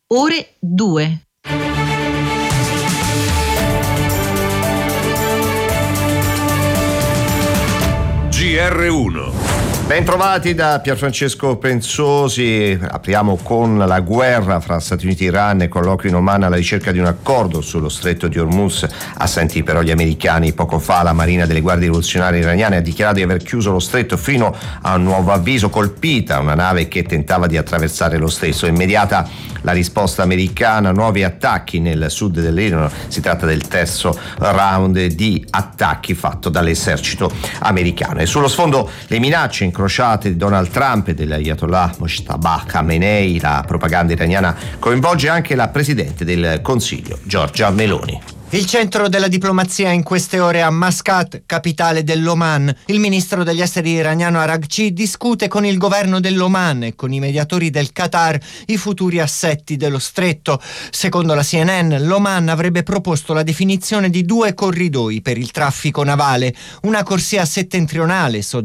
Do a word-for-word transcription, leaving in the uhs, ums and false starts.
ore due. G R uno. Bentrovati da Pierfrancesco Pensosi. Apriamo con la guerra fra Stati Uniti e Iran e colloquio in Oman alla ricerca di un accordo sullo stretto di Hormuz. Assenti però gli americani. Poco fa la Marina delle Guardie Rivoluzionarie iraniane ha dichiarato di aver chiuso lo stretto fino a un nuovo avviso. Colpita una nave che tentava di attraversare lo stesso. Immediata la risposta americana, nuovi attacchi nel sud dell'Iran. Si tratta del terzo round di attacchi fatto dall'esercito americano. E sullo sfondo le minacce incrociate di Donald Trump e dell'Ayatollah Mojtaba Khamenei. La propaganda iraniana coinvolge anche la Presidente del Consiglio, Giorgia Meloni. Il centro della diplomazia in queste ore a Mascat, capitale dell'Oman. Il ministro degli esteri iraniano Araghchi discute con il governo dell'Oman e con i mediatori del Qatar i futuri assetti dello stretto. Secondo la C N N, l'Oman avrebbe proposto la definizione di due corridoi per il traffico navale, una corsia settentrionale